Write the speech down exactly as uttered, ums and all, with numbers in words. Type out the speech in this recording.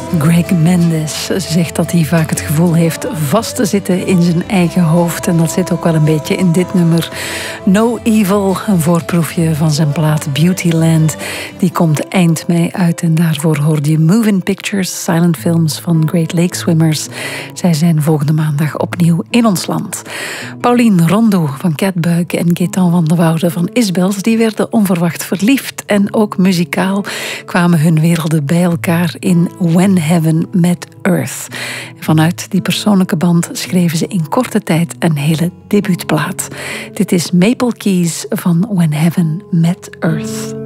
Greg Mendes zegt dat hij vaak het gevoel heeft vast te zitten in zijn eigen hoofd. En dat zit ook wel een beetje in dit nummer. No Evil, een voorproefje van zijn plaat Beautyland. Die komt eind mei uit en daarvoor hoorde je Moving Pictures, silent films van Great Lake Swimmers. Zij zijn volgende maandag opnieuw in ons land. Pauline Rondeau van Catbuik en Gaëtan van de Woude van Isbels, die werden onverwacht verliefd. En ook muzikaal kwamen hun werelden bij elkaar in When Heaven Met Earth. Vanuit die persoonlijke band schreven ze in korte tijd een hele debuutplaat. Dit is Maple Keys van When Heaven Met Earth.